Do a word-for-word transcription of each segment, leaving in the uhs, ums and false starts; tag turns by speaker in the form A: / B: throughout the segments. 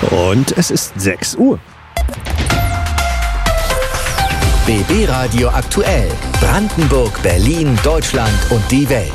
A: Und es ist sechs Uhr.
B: B B Radio aktuell. Brandenburg, Berlin, Deutschland und die Welt.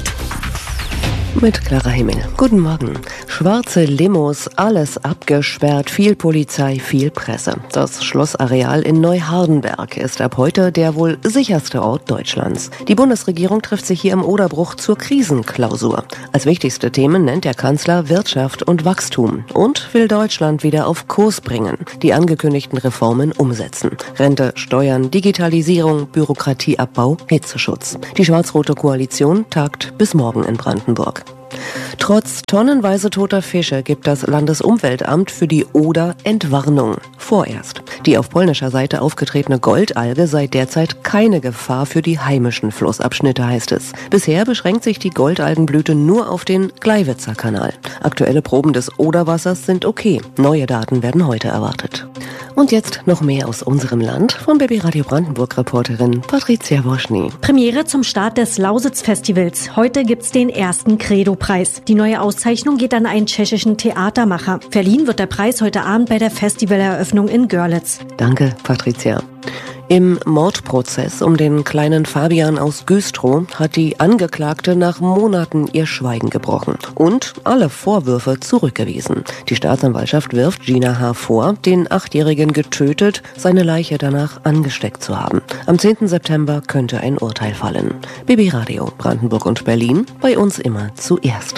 C: Mit Clara Hemming. Guten Morgen. Schwarze Limos, alles abgesperrt, viel Polizei, viel Presse. Das Schlossareal in Neuhardenberg ist ab heute der wohl sicherste Ort Deutschlands. Die Bundesregierung trifft sich hier im Oderbruch zur Krisenklausur. Als wichtigste Themen nennt der Kanzler Wirtschaft und Wachstum und will Deutschland wieder auf Kurs bringen, die angekündigten Reformen umsetzen. Rente, Steuern, Digitalisierung, Bürokratieabbau, Hitzeschutz. Die schwarz-rote Koalition tagt bis morgen in Brandenburg. Trotz tonnenweise toter Fische gibt das Landesumweltamt für die Oder Entwarnung. Vorerst. Die auf polnischer Seite aufgetretene Goldalge sei derzeit keine Gefahr für die heimischen Flussabschnitte, heißt es. Bisher beschränkt sich die Goldalgenblüte nur auf den Gleiwitzer Kanal. Aktuelle Proben des Oderwassers sind okay. Neue Daten werden heute erwartet. Und jetzt noch mehr aus unserem Land von B B Radio Brandenburg-Reporterin Patricia Woschny.
D: Premiere zum Start des Lausitz-Festivals. Heute gibt's den ersten Credo-Preis. Die neue Auszeichnung geht an einen tschechischen Theatermacher. Verliehen wird der Preis heute Abend bei der Festivaleröffnung in Görlitz.
C: Danke, Patricia. Im Mordprozess um den kleinen Fabian aus Güstrow hat die Angeklagte nach Monaten ihr Schweigen gebrochen und alle Vorwürfe zurückgewiesen. Die Staatsanwaltschaft wirft Gina H. vor, den Achtjährigen getötet, seine Leiche danach angesteckt zu haben. Am zehnten September könnte ein Urteil fallen. B B Radio Brandenburg und Berlin, bei uns immer zuerst.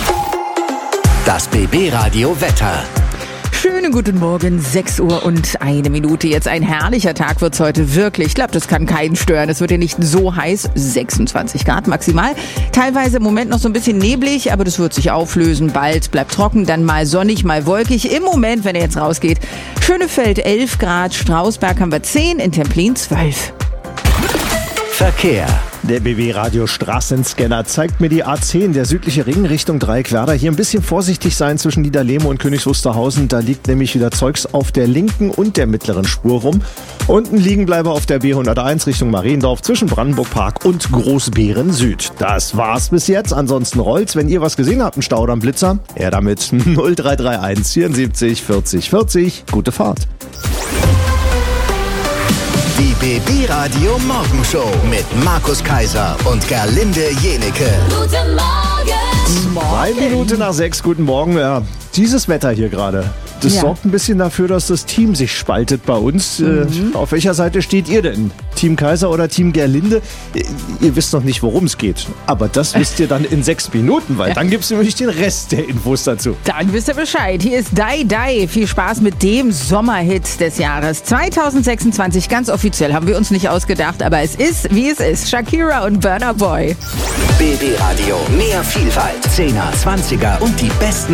B: Das B B Radio Wetter.
E: Schönen guten Morgen, sechs Uhr und eine Minute. Jetzt ein herrlicher Tag wird's heute wirklich. Ich glaube, das kann keinen stören. Es wird ja nicht so heiß, sechsundzwanzig Grad maximal. Teilweise im Moment noch so ein bisschen neblig, aber das wird sich auflösen. Bald bleibt trocken, dann mal sonnig, mal wolkig. Im Moment, wenn er jetzt rausgeht, Schönefeld elf Grad, Strausberg haben wir zehn, in Templin zwölf.
B: Verkehr.
A: Der B B Radio Straßenscanner zeigt mir die A zehn, der südliche Ring Richtung Dreieckwerder. Hier ein bisschen vorsichtig sein zwischen Niederlehme und Königs Wusterhausen. Da liegt nämlich wieder Zeugs auf der linken und der mittleren Spur rum. Und ein Liegenbleiber auf der B hunderteins Richtung Mariendorf zwischen Brandenburg-Park und Großbeeren Süd. Das war's bis jetzt. Ansonsten rollt's. Wenn ihr was gesehen habt, einen Stau oder einen Blitzer, er damit null drei drei eins vierundsiebzig vierzig vierzig. Gute Fahrt.
B: Die B B Radio Morgenshow mit Markus Kaiser und Gerlinde Jenecke.
F: Guten Morgen!
A: Zwei Minuten nach sechs, guten Morgen. Ja, dieses Wetter hier gerade, das
E: Ja.
A: sorgt ein bisschen dafür, dass das Team sich spaltet bei uns.
E: Mhm.
A: Äh, auf welcher Seite steht ihr denn? Team Kaiser oder Team Gerlinde? Äh, Ihr wisst noch nicht, worum es geht. Aber das wisst ihr dann in sechs Minuten, weil dann gibt es nämlich den Rest der Infos dazu.
E: Dann wisst ihr Bescheid. Hier ist Die Die. Viel Spaß mit dem Sommerhit des Jahres zwanzig sechsundzwanzig. Ganz offiziell haben wir uns nicht ausgedacht, aber es ist, wie es ist. Shakira und Burna Boy.
B: B B Radio, mehr Vielfalt, Zehner, Zwanziger und die besten